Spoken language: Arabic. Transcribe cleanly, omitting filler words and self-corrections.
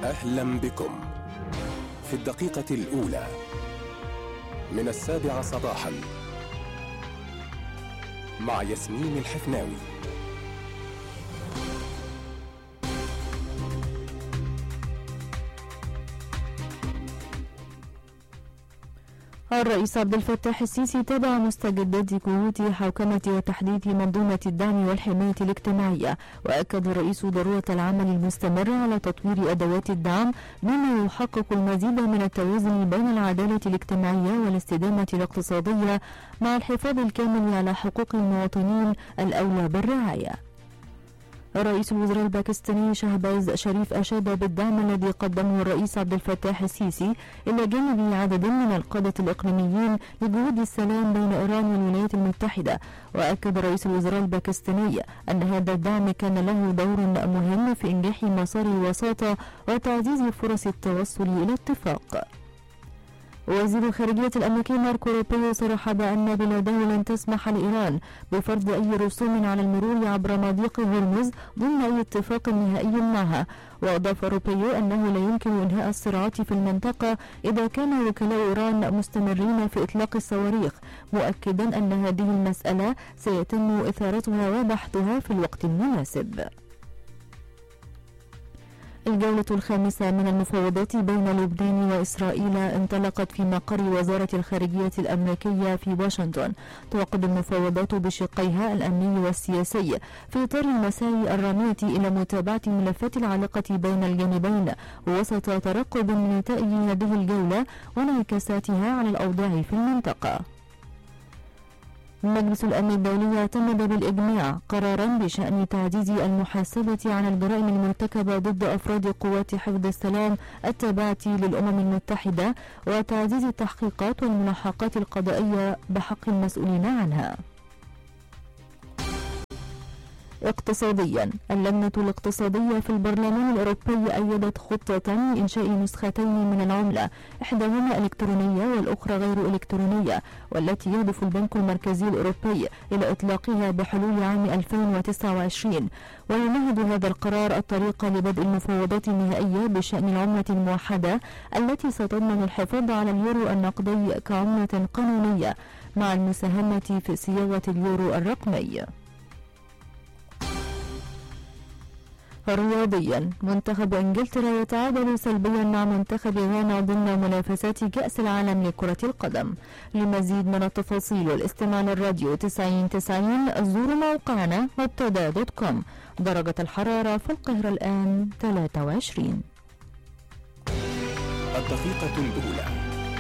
أهلا بكم في الدقيقة الأولى من 7 صباحا مع ياسمين الحفناوي. الرئيس عبد الفتاح السيسي تابع مستجدات كويت حوكمة وتحديث منظومة الدعم والحماية الاجتماعية، وأكد الرئيس ضرورة العمل المستمر على تطوير أدوات الدعم بما يحقق المزيد من التوازن بين العدالة الاجتماعية والاستدامة الاقتصادية مع الحفاظ الكامل على حقوق المواطنين الأولى بالرعاية. رئيس الوزراء الباكستاني شهباز شريف أشاد بالدعم الذي قدمه الرئيس عبد الفتاح السيسي إلى جانب عدد من القادة الإقليميين لجهود السلام بين إيران والولايات المتحدة. وأكد رئيس الوزراء الباكستاني أن هذا الدعم كان له دور مهم في إنجاح مسار الوساطة وتعزيز فرص التوصل إلى اتفاق. وزير الخارجية الأمريكي ماركو روبيو صرح بأن بلاده لن تسمح لإيران بفرض أي رسوم على المرور عبر مضيق هرمز ضمن أي اتفاق نهائي معها. وأضاف روبيو أنه لا يمكن إنهاء الصراعات في المنطقة إذا كان وكلاء إيران مستمرين في إطلاق الصواريخ، مؤكدا أن هذه المسألة سيتم إثارتها وبحثها في الوقت المناسب. الجولة الخامسة من المفاوضات بين لبنان وإسرائيل انطلقت في مقر وزارة الخارجية الأمريكية في واشنطن. تعقد المفاوضات بشقيها الأمني والسياسي في إطار المساعي الرامية إلى متابعة الملفات العالقة بين الجانبين وسط ترقب من نتائج هذه الجولة وانعكاساتها على الأوضاع في المنطقة. مجلس الأمن الدولي اعتمد بالإجماع قرارا بشأن تعزيز المحاسبة عن الجرائم المرتكبة ضد أفراد قوات حفظ السلام التابعة للأمم المتحدة وتعزيز التحقيقات والملاحقات القضائية بحق المسؤولين عنها. اقتصاديا، اللجنة الاقتصادية في البرلمان الأوروبي أيدت خطة لإنشاء نسختين من العملة، إحداهما إلكترونية والأخرى غير إلكترونية، والتي يهدف البنك المركزي الأوروبي إلى إطلاقها بحلول عام 2029. ويمهد هذا القرار الطريق لبدء المفاوضات النهائية بشأن العملة الموحدة التي ستضمن الحفاظ على اليورو النقدي كعملة قانونية مع المساهمة في صياغة اليورو الرقمي. رياضيا، منتخب انجلترا يتعادل سلبيا مع منتخب غانا ضمن منافسات كأس العالم لكرة القدم. لمزيد من التفاصيل والاستماع للراديو 9090 زوروا موقعنا مبتدا.com. درجة الحرارة في القاهرة الآن 23. الدقيقة الأولى